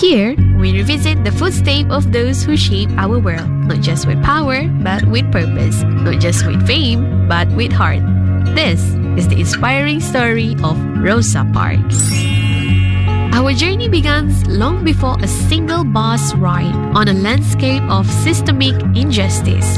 Here, we revisit the footsteps of those who shape our world, not just with power, but with purpose, not just with fame, but with heart. This is the inspiring story of Rosa Parks. Our journey begins long before a single bus ride on a landscape of systemic injustice.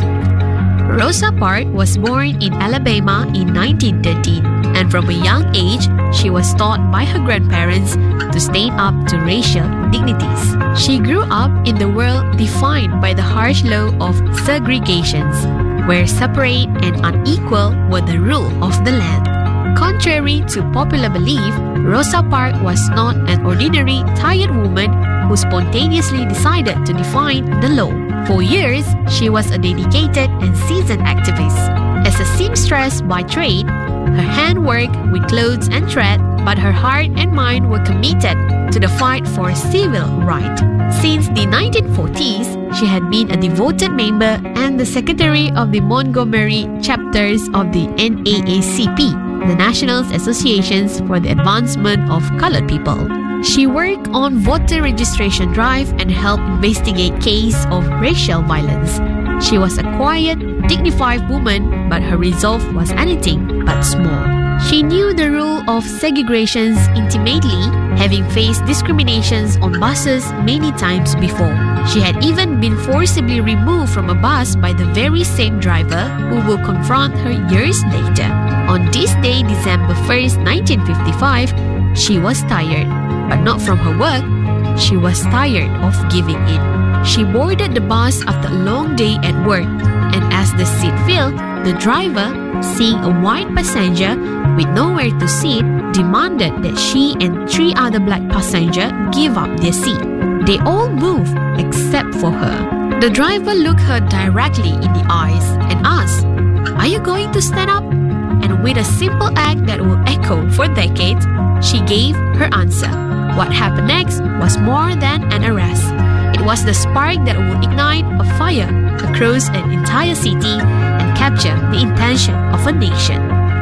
Rosa Parks was born in Alabama in 1913, and from a young age, she was taught by her grandparents to stand up to racial dignities. She grew up in the world defined by the harsh law of segregations, where separate and unequal were the rule of the land. Contrary to popular belief, Rosa Parks was not an ordinary, tired woman who spontaneously decided to defy the law. For years, she was a dedicated and seasoned activist. As a seamstress by trade, her hand worked with clothes and thread, but her heart and mind were committed to the fight for civil rights. Since the 1940s, she had been a devoted member and the secretary of the Montgomery chapters of the NAACP, the National Associations for the Advancement of Colored People. She worked on voter registration drive and helped investigate cases of racial violence. She was a quiet, dignified woman, but her resolve was anything but small. She knew the rule of segregations intimately, having faced discriminations on buses many times before. She had even been forcibly removed from a bus by the very same driver who will confront her years later. On this day, December 1st, 1955, she was tired, but not from her work. She was tired of giving in. She boarded the bus after a long day at work, and as the seat filled, the driver, seeing a white passenger with nowhere to sit, demanded that she and 3 other black passengers give up their seat. They all moved except for her. The driver looked her directly in the eyes and asked, "Are you going to stand up?" And with a simple act that will echo for decades, she gave her answer. What happened next was more than an arrest. It was the spark that would ignite a fire across an entire city and capture the intention of a nation.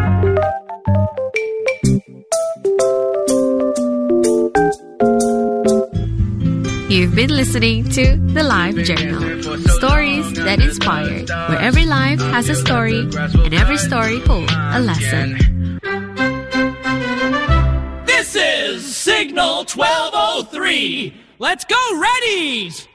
You've been listening to The Life Journal. Stories that inspire, where every life has a story and every story holds a lesson. This is Signal 1203. Let's go, Reddies!